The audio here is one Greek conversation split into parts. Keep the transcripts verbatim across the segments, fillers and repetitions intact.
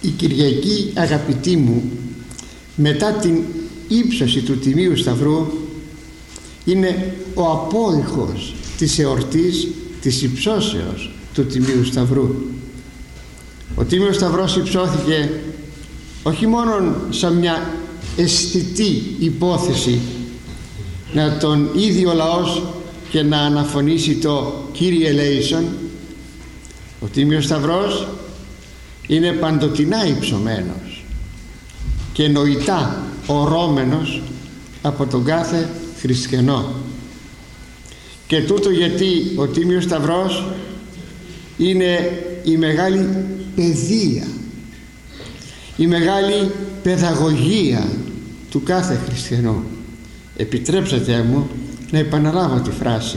Η Κυριακή, αγαπητοί μου, μετά την ύψωση του Τιμίου Σταυρού, είναι ο απόϊχος της εορτής της υψώσεως του Τιμίου Σταυρού. Ο Τίμιος Σταυρός υψώθηκε όχι μόνο σαν μια αισθητή υπόθεση να τον ίδιο ο λαός και να αναφωνήσει το Κύριε ελέησον. Ο Τίμιος Σταυρός είναι παντοτινά υψωμένος και νοητά ορώμενος από τον κάθε χριστιανό. Και τούτο γιατί ο Τίμιος Σταυρός είναι η μεγάλη παιδεία, η μεγάλη παιδαγωγία του κάθε χριστιανού. Επιτρέψατε μου να επαναλάβω τη φράση.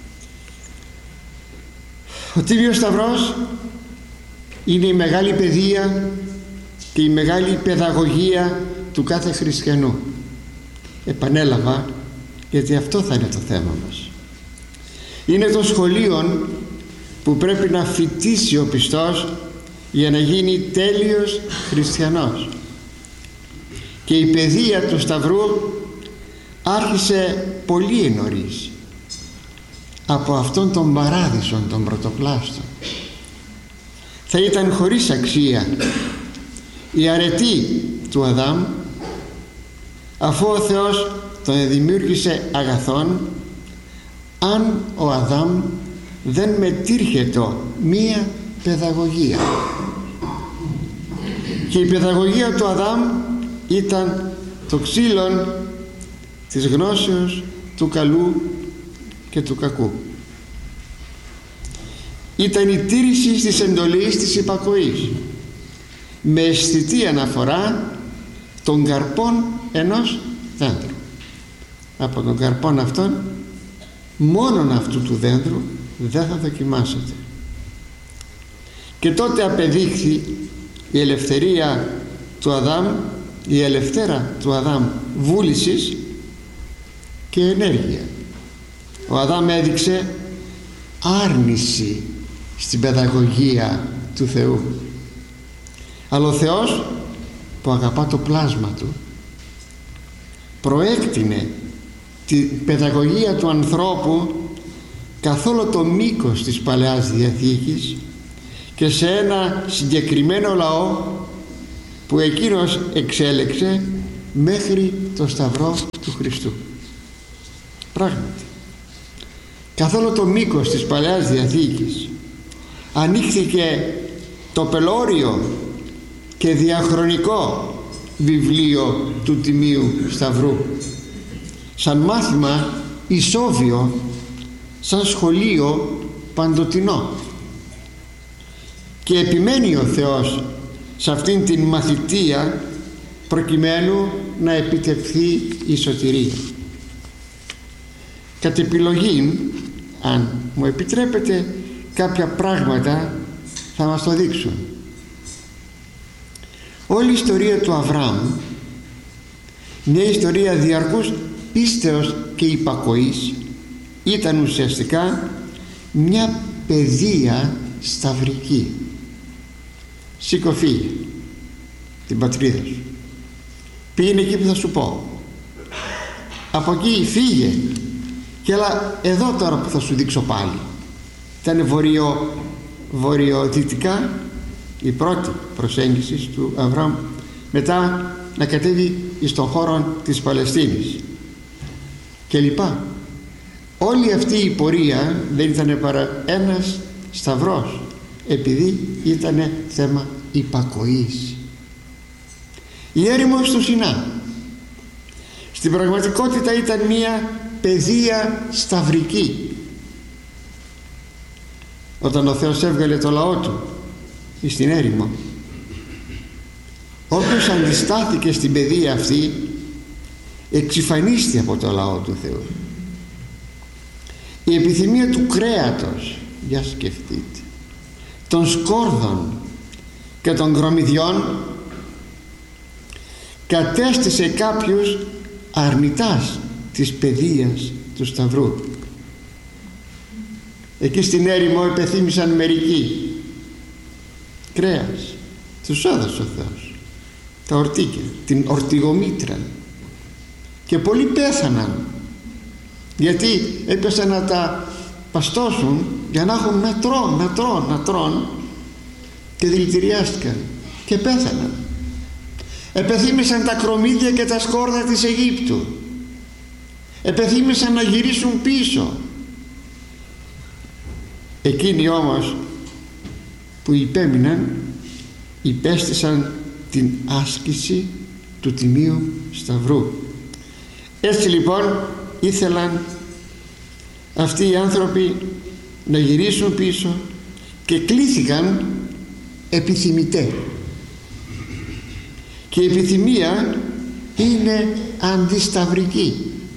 Ο Τίμιος Σταυρός είναι η μεγάλη παιδεία και η μεγάλη παιδαγωγία του κάθε χριστιανού. Επανέλαβα, γιατί αυτό θα είναι το θέμα μας. Είναι το σχολείο που πρέπει να φοιτήσει ο πιστός για να γίνει τέλειος χριστιανός. Και η παιδεία του Σταυρού άρχισε πολύ νωρίς, από αυτόν τον παράδεισον των πρωτοπλάστων. Θα ήταν χωρίς αξία η αρετή του Αδάμ, αφού ο Θεός τον δημιούργησε αγαθόν, αν ο Αδάμ δεν μετήρχετο μία παιδαγωγία. Και η παιδαγωγία του Αδάμ ήταν το ξύλον της γνώσεως του καλού και του κακού. Ήταν η τήρηση της εντολής της υπακοής, με αισθητή αναφορά των καρπών ενός δέντρου. Από τον καρπόν αυτόν, μόνον αυτού του δέντρου, δεν θα δοκιμάσετε. Και τότε απεδείχθη η ελευθερία του Αδάμ, η ελευθέρα του Αδάμ βούλησης και ενέργεια. Ο Αδάμ έδειξε άρνηση στην παιδαγωγία του Θεού, αλλά ο Θεός που αγαπά το πλάσμα του προέκτηνε την παιδαγωγία του ανθρώπου καθ' όλο το μήκος της Παλαιάς Διαθήκης και σε ένα συγκεκριμένο λαό που εκείνος εξέλεξε μέχρι το Σταυρό του Χριστού. Πράγματι, καθ' όλο το μήκος της Παλαιάς Διαθήκης ανοίχθηκε το πελώριο και διαχρονικό βιβλίο του Τιμίου Σταυρού, σαν μάθημα ισόβιο, σαν σχολείο παντοτινό. Και επιμένει ο Θεός σε αυτήν την μαθητεία προκειμένου να επιτευχθεί η σωτηρία. Κατ' επιλογή, αν μου επιτρέπετε, κάποια πράγματα θα μας το δείξουν. Όλη η ιστορία του Αβραάμ, μια ιστορία διαρκούς πίστεως και υπακοής, ήταν ουσιαστικά μια παιδεία σταυρική. Σήκω, φύγε την πατρίδα σου, πήγαινε εκεί που θα σου πω, από εκεί φύγε και έλα εδώ τώρα που θα σου δείξω πάλι. Ήταν βορειο, βορειοδυτικά η πρώτη προσέγγιση του Αβραάμ, μετά να κατέβει στον χώρο της Παλαιστίνης και λοιπά. Όλη αυτή η πορεία δεν ήταν παρά ένας σταυρός, επειδή ήταν θέμα υπακοής. Η έρημος του Σινά στην πραγματικότητα ήταν μια παιδεία σταυρική. Όταν ο Θεός έβγαλε το λαό του στην έρημο, όποιος αντιστάθηκε στην παιδεία αυτή εξυφανίστη από το λαό του Θεού. Η επιθυμία του κρέατος, για σκεφτείτε, των σκόρδων και των γκρομιδιών κατέστησε κάποιους αρνητάς της παιδείας του Σταυρού. Εκεί στην έρημο επεθύμησαν μερικοί κρέας, τους έδωσε ο Θεός τα ορτίκια, την ορτιγομήτρα, και πολλοί πέθαναν γιατί έπεσαν να τα παστώσουν για να έχουν να τρώνε, να τρώνε, να τρώνε, και δηλητηριάστηκαν και πέθαναν. Επεθύμησαν τα κρομίδια και τα σκόρδα της Αιγύπτου, επεθύμησαν να γυρίσουν πίσω. Εκείνοι όμως που υπέμειναν υπέστησαν την άσκηση του Τιμίου Σταυρού. Έτσι λοιπόν ήθελαν αυτοί οι άνθρωποι να γυρίσουν πίσω και κλήθηκαν επιθυμητέ, και η επιθυμία είναι αντισταυρική.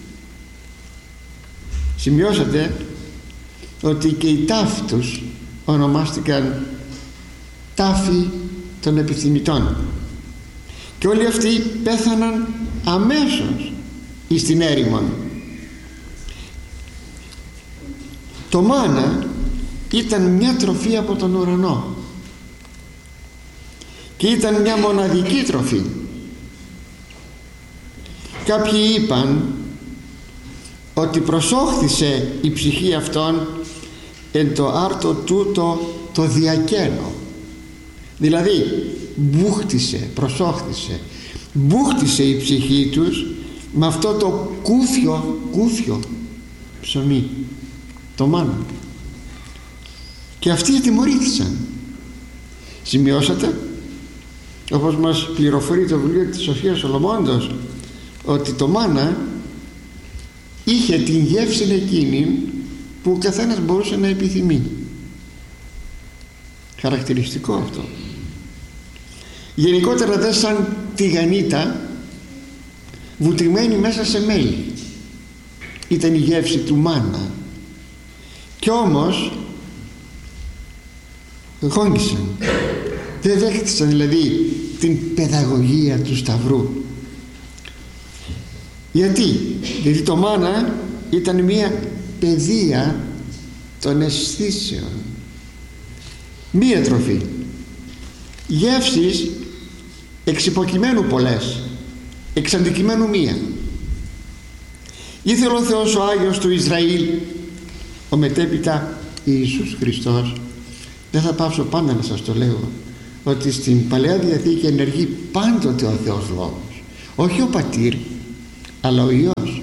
Σημειώσατε ότι και οι τάφοι τους ονομάστηκαν τάφοι των επιθυμητών, και όλοι αυτοί πέθαναν αμέσως εις την έρημον. Το μάνα ήταν μια τροφή από τον ουρανό και ήταν μια μοναδική τροφή. Κάποιοι είπαν ότι προσώχθησε η ψυχή αυτών εν το άρτο τούτο το διακαίνο, δηλαδή μπούχτισε, προσώχθησε, μπούχτισε η ψυχή τους με αυτό το κούφιο, κούφιο ψωμί, το μάνα, και αυτοί τιμωρήθησαν. Σημειώσατε, όπως μας πληροφορεί το βιβλίο της Σοφίας Σολομώντος, ότι το μάνα είχε την γεύση εκείνη που ο καθένας μπορούσε να επιθυμεί. Χαρακτηριστικό αυτό. Γενικότερα δε σαν τηγανίτα βουτυγμένη μέσα σε μέλι ήταν η γεύση του μάνα, και όμως γόγγισαν, δεν δέχτησαν δηλαδή την παιδαγωγία του Σταυρού. Γιατί? Γιατί το μάνα ήταν μια παιδεία των αισθήσεων, μία τροφή, γεύσεις εξυποκειμένου πολλές, εξ αντικειμένου μία. Ήθελε ο Θεός ο Άγιος του Ισραήλ, ο μετέπειτα Ιησούς Χριστός. Δεν θα πάψω πάντα να σας το λέω, ότι στην Παλαιά Διαθήκη ενεργεί πάντοτε ο Θεός Λόγος, όχι ο Πατήρ αλλά ο Υιός,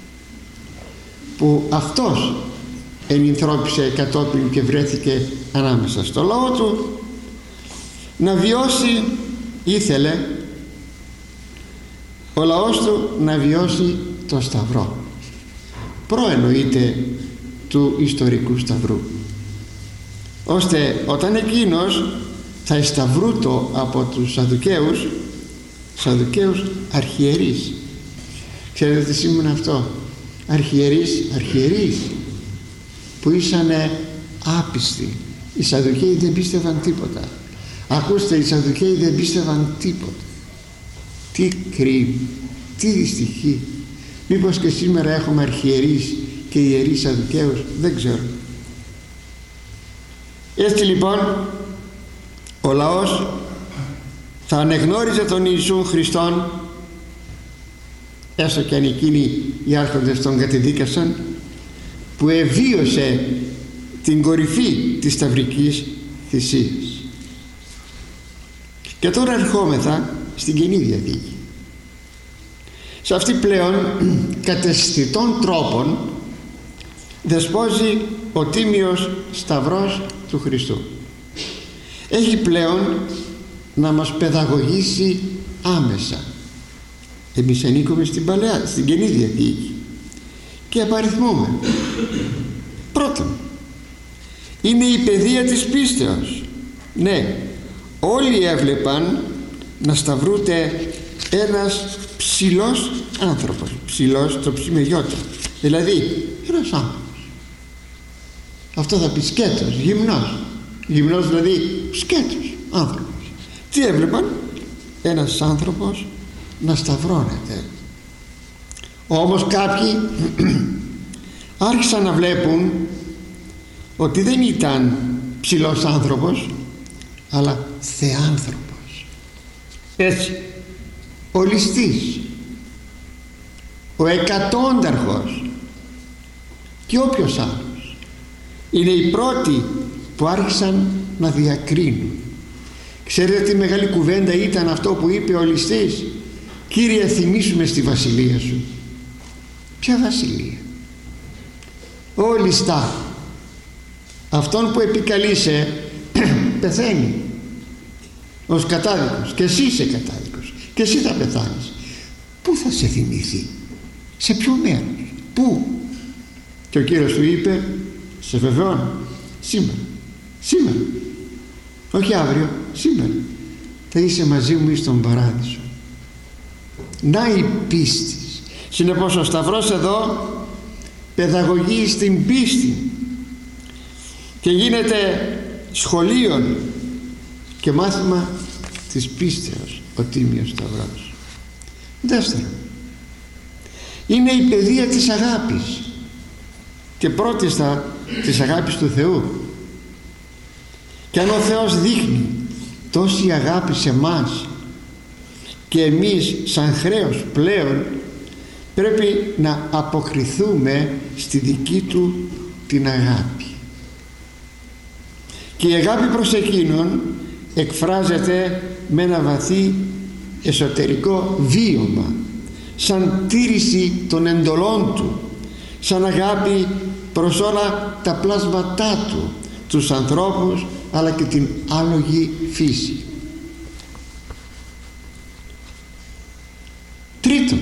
που αυτός ενυνθρώπισε κατόπιν και βρέθηκε ανάμεσα στο λαό του να βιώσει. Ήθελε ο λαός του να βιώσει το Σταυρό, προεννοείται του ιστορικού Σταυρού, ώστε όταν εκείνος θα εσταυρούτο από τους Σαδουκαίους, Σαδουκαίους αρχιερείς. Ξέρετε τι σήμαινε αυτό? Αρχιερείς, αρχιερείς που ήσανε άπιστοι. Οι Σαδουκαίοι δεν πίστευαν τίποτα. Ακούστε, οι Σαδουκαίοι δεν πίστευαν τίποτα. Τι κρίμα, τι δυστυχή. Μήπως και σήμερα έχουμε αρχιερείς και ιερείς Σαδουκαίους? Δεν ξέρω. Έτσι λοιπόν ο λαός θα ανεγνώριζε τον Ιησούν Χριστόν, έστω και αν εκείνοι οι άρχοντες τον κατεδίκασαν, που εβίωσε την κορυφή της σταυρικής θυσίας. Και τώρα ερχόμεθα στην Καινή Διαθήκη. Σε αυτή πλέον καταισθητών τρόπων δεσπόζει ο Τίμιος Σταυρός του Χριστού. Έχει πλέον να μας παιδαγωγήσει άμεσα. Εμείς ανήκουμε στην Παλαιά, στην Καινή Διαθήκη, και απαριθμούμε. Πρώτον, είναι η παιδεία της πίστεως. Ναι, όλοι έβλεπαν να σταυρούται ένας ψηλός άνθρωπος, ψηλός το ψι με γιώτα, δηλαδή ένας άνθρωπος. Αυτό θα πει σκέτος, γυμνός, γυμνός δηλαδή σκέτος άνθρωπος. Τι έβλεπαν? Ένας άνθρωπος να σταυρώνεται. Όμως κάποιοι άρχισαν να βλέπουν ότι δεν ήταν ψηλός άνθρωπος, αλλά θεάνθρωπος. Έτσι, ο ληστής, ο εκατόνταρχος και όποιος άλλος είναι οι πρώτοι που άρχισαν να διακρίνουν. Ξέρετε τι μεγάλη κουβέντα ήταν αυτό που είπε ο ληστής? Κύριε, θυμίσουμε στη βασιλεία σου. Ποια βασιλεία? Ω ληστά, αυτόν που επικαλείσαι πεθαίνει ως κατάδικος, και εσύ είσαι κατάδικος, και εσύ θα πεθάνεις. Πού θα σε θυμηθεί? Σε ποιο μέρος? Πού? Και ο Κύριος του είπε, σε βεβαιώνω, σήμερα, σήμερα, όχι αύριο, σήμερα θα είσαι μαζί μου εις τον παράδεισο. Να η πίστη. Συνεπώς ο Σταυρός εδώ παιδαγωγεί στην πίστη και γίνεται σχολείων και μάθημα της πίστεως ο Τίμιος Σταυρός. Δεύτερον, είναι η παιδεία της αγάπης, και πρώτιστα της αγάπης του Θεού. Και αν ο Θεός δείχνει τόση αγάπη σε μας και εμείς σαν χρέος πλέον πρέπει να αποκριθούμε στη δική του την αγάπη. Και η αγάπη προς εκείνον εκφράζεται με ένα βαθύ εσωτερικό βίωμα, σαν τήρηση των εντολών του, σαν αγάπη προς όλα τα πλάσματά του, τους ανθρώπους αλλά και την άλογη φύση. Τρίτον,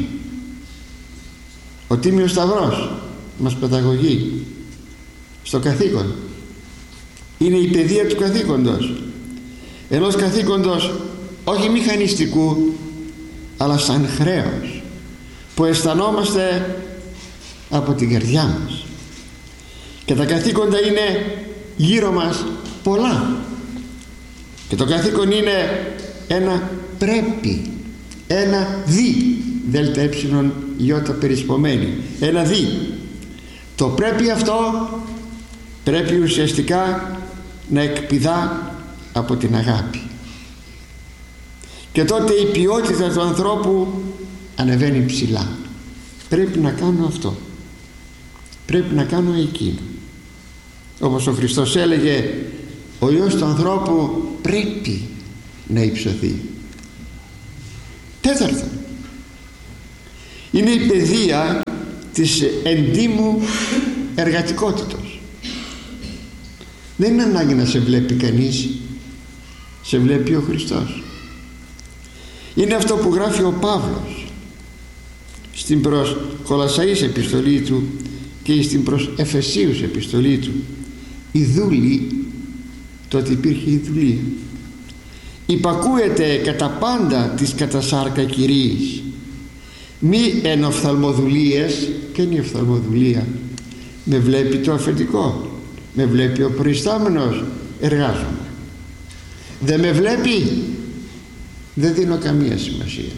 ο Τίμιος Σταυρός μας παιδαγωγεί στο καθήκον. Είναι η παιδεία του καθήκοντος, ενός καθήκοντος όχι μηχανιστικού αλλά σαν χρέος που αισθανόμαστε από την καρδιά μας. Και τα καθήκοντα είναι γύρω μας πολλά, και το καθήκον είναι ένα πρέπει, ένα δι, δέλτα έψιλον ιώτα περισπομένη, ένα δι. Το πρέπει αυτό πρέπει ουσιαστικά να εκπηδά από την αγάπη, και τότε η ποιότητα του ανθρώπου ανεβαίνει ψηλά. Πρέπει να κάνω αυτό, πρέπει να κάνω εκείνο. Όπως ο Χριστός έλεγε, ο Υιός του ανθρώπου πρέπει να υψωθεί. Τέταρτον, είναι η παιδεία της εντύμου εργατικότητος. Δεν είναι ανάγκη να σε βλέπει κανείς, σε βλέπει ο Χριστός. Είναι αυτό που γράφει ο Παύλος στην προς Κολασσαείς επιστολή του και στην προς Εφεσίους επιστολή του. Η δούλη, τότε υπήρχε η δουλεία, υπακούεται κατά πάντα της κατά σάρκα κυρίης, μη εν οφθαλμοδουλίες. Και είναι η οφθαλμοδουλία? Με βλέπει το αφεντικό, με βλέπει ο προϊστάμενος, εργάζομαι. Δεν με βλέπει, δεν δίνω καμία σημασία.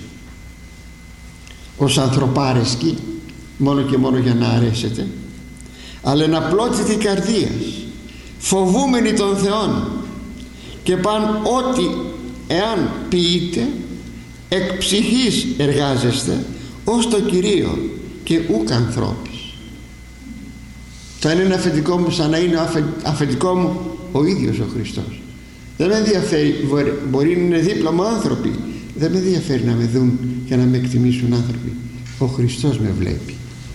Ως ανθρωπάρεσκοι, μόνο και μόνο για να αρέσετε, αλλά εν απλότητη καρδίας, φοβούμενοι των Θεών, και παν ότι εάν ποιείτε εκ ψυχής εργάζεστε ως το Κυρίο και ούκ ανθρώπης. Θα είναι ένα αφεντικό μου σαν να είναι αφεντικό μου ο ίδιος ο Χριστός. Δεν με ενδιαφέρει, μπορεί να είναι δίπλα μου άνθρωποι, δεν με ενδιαφέρει να με δουν και να με εκτιμήσουν άνθρωποι. Ο Χριστός με βλέπει.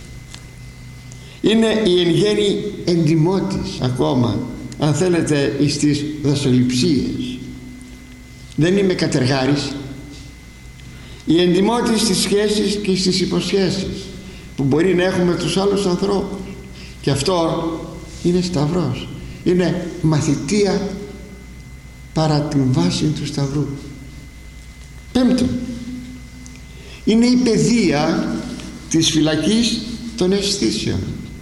Είναι η εν γέννη εντιμότης ακόμα, αν θέλετε, εις τις δασοληψίες. Δεν είμαι κατεργάρης. Η εντιμότης στις σχέσεις και στις υποσχέσεις που μπορεί να έχουμε τους άλλους ανθρώπους, και αυτό είναι σταυρός, είναι μαθητεία παρά την βάση του σταυρού. Πέμπτον, είναι η παιδεία της φυλακής των αισθήσεων.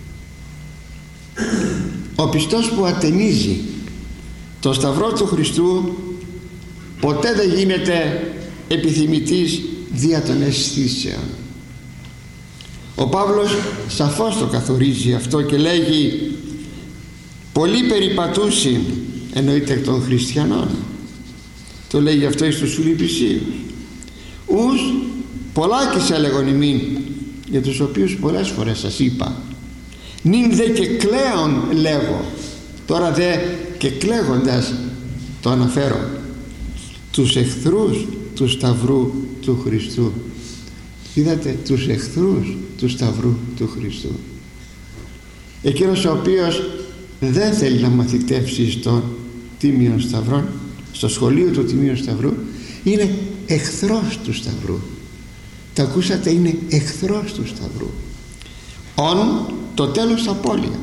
Ο πιστός που ατενίζει το σταυρό του Χριστού ποτέ δεν γίνεται επιθυμητής δια των αισθήσεων. Ο Παύλος σαφώς το καθορίζει αυτό και λέγει, πολλοί περιπατούσιν, εννοείται εκ των χριστιανών, το λέγει αυτό εις τους Φιλιππισίους, ους πολλάκις έλεγον ημίν, για τους οποίους πολλές φορές σας είπα, νυν δε και κλαίον λέγω. Τώρα δε και κλαίγοντας το αναφέρω, τους εχθρούς του Σταυρού του Χριστού. Είδατε, τους εχθρούς του Σταυρού του Χριστού. Εκείνος ο οποίος δεν θέλει να μαθητεύσει στον Τίμιον Σταυρών, στο σχολείο του Τιμίων Σταυρού, είναι εχθρός του Σταυρού. Τα ακούσατε, είναι εχθρός του Σταυρού. Ον το τέλος απώλεια.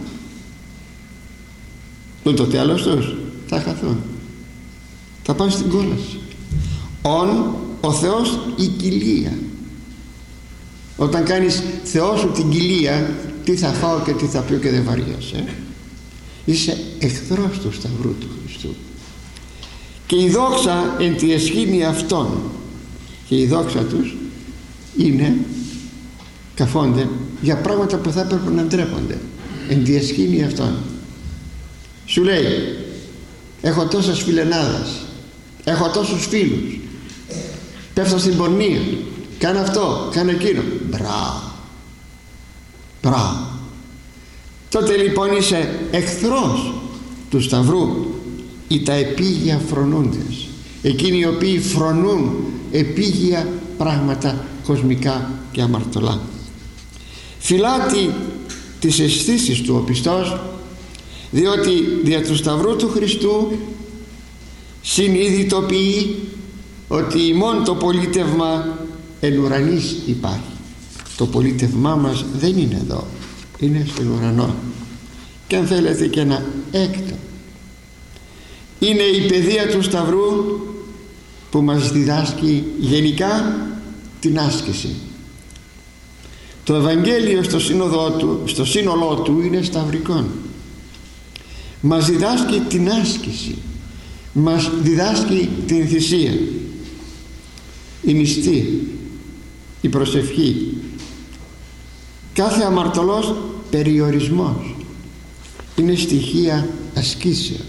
Το, το τέλος τους θα χαθούν, θα πάνε στην κόλαση. Ον ο Θεός η κοιλία. Όταν κάνεις Θεό σου την κοιλία, τι θα φάω και τι θα πιω και δεν βαριέσαι. Είσαι εχθρός του Σταυρού του Χριστού. Και η δόξα εν τη εσχήνη αυτών, και η δόξα τους είναι, καφώνται για πράγματα που θα έπρεπε να ντρέπονται. Εν τη εσχήνη αυτών. Σου λέει, έχω τόσες φιλενάδες, έχω τόσους φίλους, πέφτω στην πορνεία, κάνε αυτό, κάνε εκείνο. Μπράβο, μπράβο. Τότε λοιπόν είσαι εχθρός του Σταυρού. Ή τα επίγεια φρονούντες, εκείνοι οι οποίοι φρονούν επίγεια πράγματα κοσμικά και αμαρτωλά. Φυλάτει τις αισθήσεις του ο πιστός, διότι δια του Σταυρού του Χριστού συνειδητοποιεί ότι ημών το πολίτευμα εν ουρανής υπάρχει. Το πολίτευμά μας δεν είναι εδώ, είναι στον ουρανό. Και αν θέλετε και ένα έκτο, είναι η παιδεία του Σταυρού που μας διδάσκει γενικά την άσκηση. Το Ευαγγέλιο στο σύνολό του, στο σύνολό του είναι σταυρικόν. Μας διδάσκει την άσκηση, μας διδάσκει την θυσία, η νηστεία, η προσευχή, κάθε αμαρτωλός περιορισμός είναι στοιχεία ασκήσεως.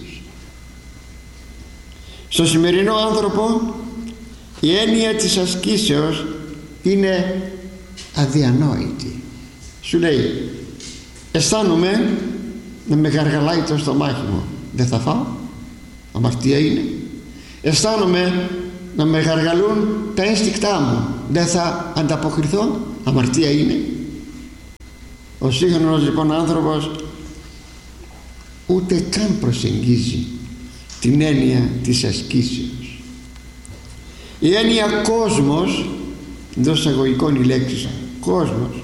Στο σημερινό άνθρωπο η έννοια της ασκήσεως είναι αδιανόητη. Σου λέει, αισθάνομαι να με γαργαλάει το στομάχι μου, δεν θα φάω, αμαρτία είναι. Αισθάνομαι να με γαργαλούν τα ένστικτά μου, δεν θα ανταποκριθώ, αμαρτία είναι. Ο σύγχρονος λοιπόν άνθρωπος ούτε καν προσεγγίζει την έννοια της ασκήσεως. Η έννοια κόσμος, εντός εισαγωγικών η λέξη κόσμος,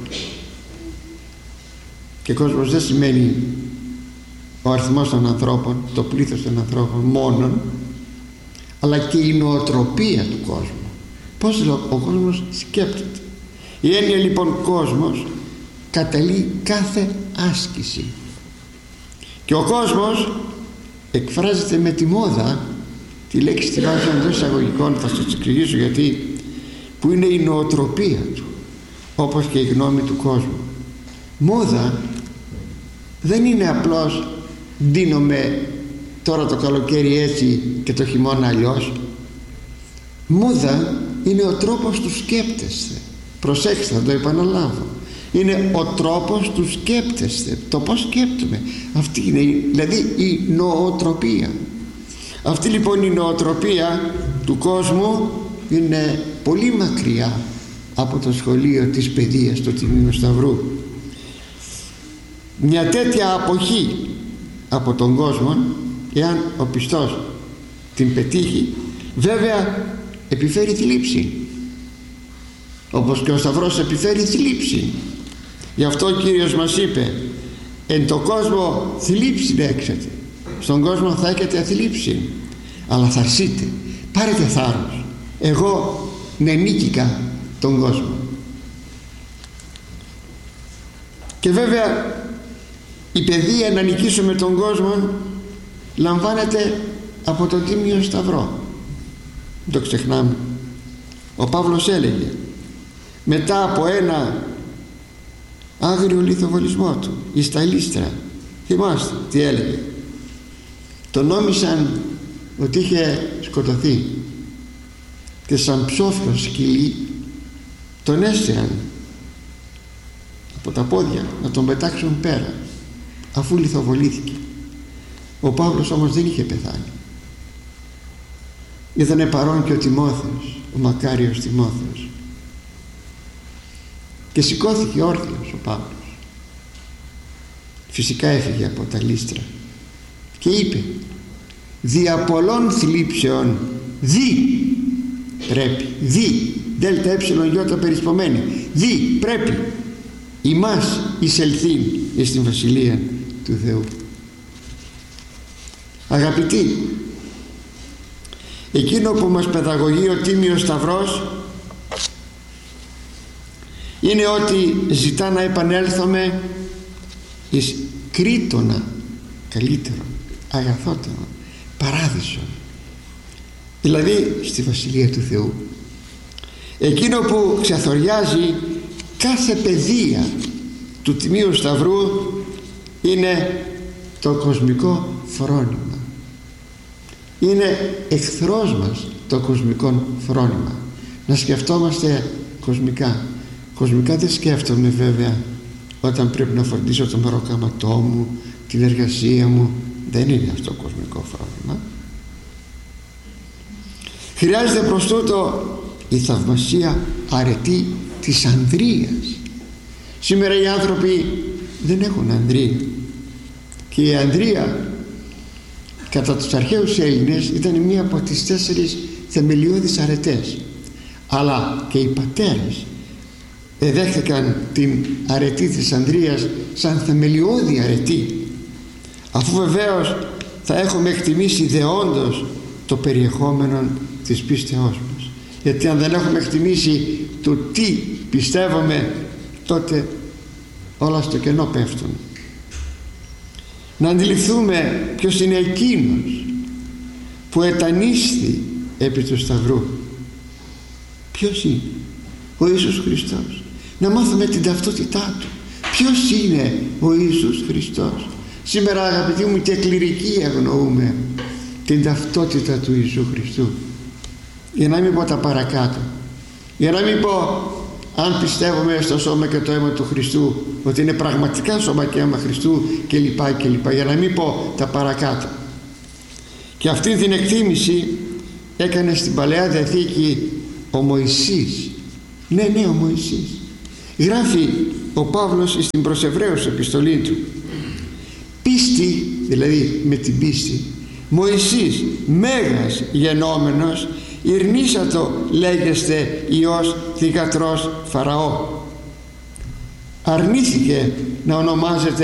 και κόσμος δεν σημαίνει ο αριθμός των ανθρώπων, το πλήθος των ανθρώπων μόνον, αλλά και η νοοτροπία του κόσμου, πώς ο κόσμος σκέπτεται. Η έννοια λοιπόν κόσμος καταλύει κάθε άσκηση, και ο κόσμος εκφράζεται με τη μόδα, τη λέξη τη βάζω εντός εισαγωγικών, θα σας εξηγήσω γιατί, που είναι η νοοτροπία του, όπως και η γνώμη του κόσμου. Μόδα δεν είναι απλώς ντύνομαι τώρα το καλοκαίρι έτσι και το χειμώνα αλλιώς. Μόδα είναι ο τρόπος του σκέπτεστε. Προσέξτε, θα το επαναλάβω. Είναι ο τρόπος του σκέπτεστε, το πώς σκέπτομαι. Αυτή είναι δηλαδή η νοοτροπία. Αυτή λοιπόν η νοοτροπία του κόσμου είναι πολύ μακριά από το σχολείο της παιδείας του Τιμίου Σταυρού. Μια τέτοια αποχή από τον κόσμο, εάν ο πιστός την πετύχει, βέβαια επιφέρει θλίψη, όπως και ο Σταυρός επιφέρει θλίψη. Γι' αυτό ο Κύριος μας είπε, εν το κόσμο θλίψη έξετε, στον κόσμο θα έχετε θλίψη, αλλά θα αρσείτε, πάρετε θάρρος, εγώ νενίκηκα τον κόσμο. Και βέβαια η παιδεία να νικήσουμε τον κόσμο λαμβάνεται από τον Τίμιο Σταυρό. Δεν το ξεχνάμε. Ο Παύλος έλεγε, μετά από ένα άγριο λιθοβολισμό του εις τα Λύστρα, θυμάστε τι έλεγε, τον νόμισαν ότι είχε σκοτωθεί και σαν ψόφιο σκυλί τον έστειραν από τα πόδια να τον πετάξουν πέρα, αφού λιθοβολήθηκε. Ο Παύλος όμως δεν είχε πεθάνει. Ήτανε παρόν και ο Τιμόθεος, ο μακάριος Τιμόθεος, και σηκώθηκε όρθιος ο Παύλος. Φυσικά έφυγε από τα Λύστρα και είπε: δια πολλών θλίψεων δι πρέπει, δι δέλτα έψιλον γιώτα περισπομένη, δι πρέπει ημάς εισελθήν εις την Βασιλεία του Θεού. Αγαπητοί, εκείνο που μας παιδαγωγεί ο Τίμιος Σταυρός είναι ότι ζητά να επανέλθουμε εις Κρήτονα καλύτερο, αγαθότερο, παράδεισο, δηλαδή στη Βασιλεία του Θεού. Εκείνο που ξεθοριάζει κάθε παιδεία του Τιμίου Σταυρού είναι το κοσμικό φρόνημα. Είναι εχθρός μας το κοσμικό φρόνημα, να σκεφτόμαστε κοσμικά. Κοσμικά δεν σκέφτομαι βέβαια όταν πρέπει να φροντίσω το μεροκάματό μου, την εργασία μου. Δεν είναι αυτό κοσμικό φρόνημα. Χρειάζεται προς τούτο η θαυμασία αρετή της ανδρείας. Σήμερα οι άνθρωποι δεν έχουν ανδρεία, και η ανδρεία κατά τους αρχαίους Έλληνες ήταν μία από τις τέσσερις θεμελιώδεις αρετές, αλλά και οι πατέρες εδέχθηκαν την αρετή της ανδρείας σαν θεμελιώδη αρετή, αφού βεβαίως θα έχουμε εκτιμήσει δεόντως το περιεχόμενο της πίστεώς μας. Γιατί αν δεν έχουμε εκτιμήσει το τι πιστεύουμε, τότε όλα στο κενό πέφτουν. Να αντιληφθούμε ποιος είναι εκείνος που ετανίσθη επί του Σταυρού. Ποιος είναι? Ο Ιησούς Χριστός. Να μάθουμε την ταυτότητά Του. Ποιος είναι ο Ιησούς Χριστός? Σήμερα, αγαπητοί μου, και κληρικοί αγνοούμε την ταυτότητα του Ιησού Χριστού. Για να μην πω τα παρακάτω, για να μην πω αν πιστεύουμε στο σώμα και το αίμα του Χριστού ότι είναι πραγματικά σώμα και αίμα Χριστού και λοιπά και λοιπά, για να μην πω τα παρακάτω. Και αυτή την εκτίμηση έκανε στην Παλαιά Διαθήκη ο Μωυσής. Ναι, ναι, ο Μωυσής. Γράφει ο Παύλος στην προς Εβραίους επιστολή του: πίστη, δηλαδή με την πίστη, Μωυσής μέγας γενόμενος ηρνήσατο λέγεστε Υιός θυγατρός Φαραώ. Αρνήθηκε να ονομάζεται